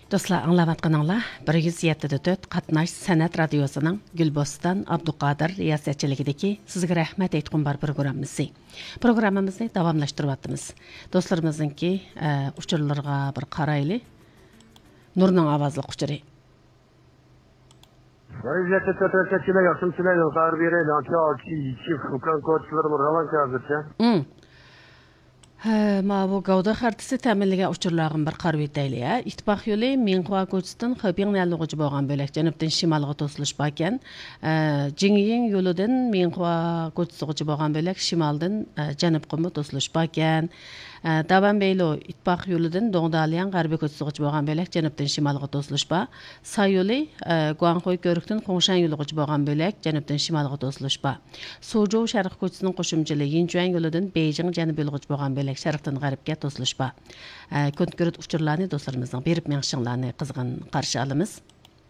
Dostlar, аңлаватқаныңlar 107.4 Qatnash San'at radiosuning Gulboston Abduqodir riyosetchiligidagi sizga rahmat aytqum bor programmasi. Programmamizni davomlashtiryapmiz. Do'stlarimizningki uchurlarga bir qarayli. Nurning ovozli uchuri. Ma bu gavda xartisi təminliğə uçurlağın bir qarı etəyli. İttifaq yolu Minxua koçdan Xəbing nəlluğucu bolğan bölək cənubdan şimalğa tosuluş bakən, Jingyin yoludan Minxua koçsuğucu bolğan bölək şimaldan cənubqımı tosuluş bakən, Davan Beylo İttifaq yoludan Dongdaliyan qarbi koçsuğucu bolğan bölək cənubdan şimalğa tosuluş ba, Say yolu Guangxoy görükdən Xongshan yoluğucu bolğan bölək cənubdan şimalğa tosuluş ba, Suzhou şərq koçsunun qoşumçılı Yinchuan yoludan Beijing cənub yoluğucu bolğan bölək şərqdən ғaribga tosuluş ba. Ko'nkörüt uçurlarni do'stlarimizning berib mengishinglarni qizg'in qarshi olamiz.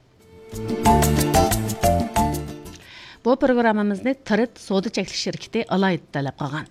Bu programmamizni Tirit savdo cheklanish shirkati alohida talab qilgan.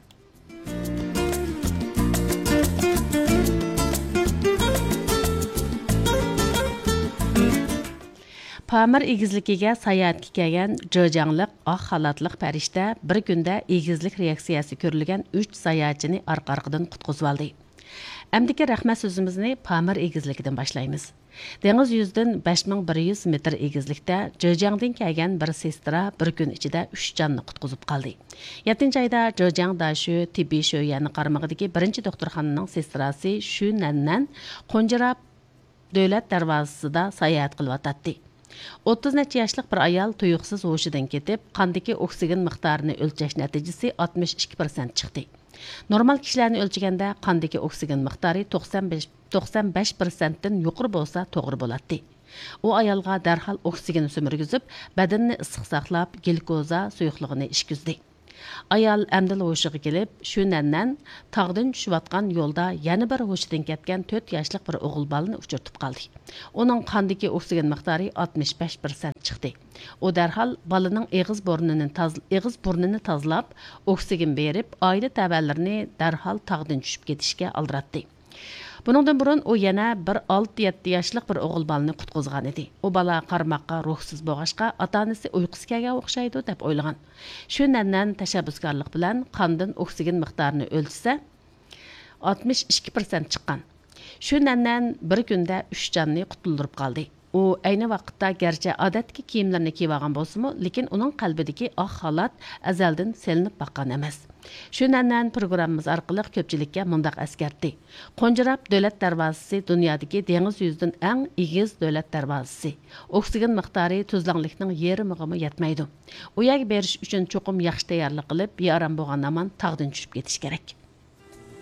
Pamir egizligiga sayohatga kelgan Jojangliq oq xalatliq farishta bir kunda egizlik reaksiyasi ko'rilgan 3 sayohatchini orqa-orqadan qutqizib oldi. Amdiki rahmat so'zimizni Pamir egizligidan boshlaymiz. Dengiz yuzidan 5100 metr egizlikda Jojangdan kelgan bir sestra bir kun ichida 3 jonni qutqizib qoldi. 7-oyda Jojang Dashu tibbiy sho'yani qaramog'idagi birinchi doktorxonaning sestrasi Shu Nannan Qonjirab davlat darvozasida sayohat qilib o'tdi. 30 necha yoshlik bir ayol tuyuqsiz hushidan ketib, qandagi oksigen miqdorini o'lchash natijasi 62% chiqdi. Normal kishilarni o'lchaganda qandagi oksigen miqdori 95% dan yuqori bo'lsa to'g'ri bo'ladi. U ayolga darhol oksigen sumirgizib, badanni issiq saqlab, glikoza suyuqligini ishkizdi. Ayol əmdil huşuğa kelib, Shu Nannan tağdan tushayotgan yo'lda yana bir hushidan ketgan 4 yoshlik bir o'g'il bolani uchirtib qoldi. Uning qandagi oksigen miqdori 65% chiqdi. U darhol bolaning eg'iz burnini tozalab, oksigen berib, oila taballarini darhol tağdan tushib ketishga aldiratdi. Buningdan burun u yana bir 6-7 yoshlik bir o'g'il bolani qutqizgan edi. U bola qarmoqqa ruhsiz bo'lg'achqa ota-onasi uyqusi kelgan o'xshaydi deb o'ylagan. Shu Nannan tashabbuskorlik bilan qondan oksigen miqdorini o'lchsa 62% chiqqan. Shu Nannan bir kunda 3 jonni qutuldirib qoldi. U ayni vaqtda garchi odatki kiyimlarni kiyib olgan bo'lsa-mu, lekin uning qalbidagi oq xalat azaldan selinib baqqan emas. Shu Nannan programmamiz orqali ko'pchilikka mundaq askartdi. Qonjirab davlat darvozasi dunyodagi dengiz yuzidan eng egiz davlat darvozasi. Oksigen miqdori tuzlanlikning yarimiga yetmaydi. U yerga berish uchun cho'qim yaxshi tayyorlik qilib, bearam bo'lgan amon tog'dan tushib ketish kerak.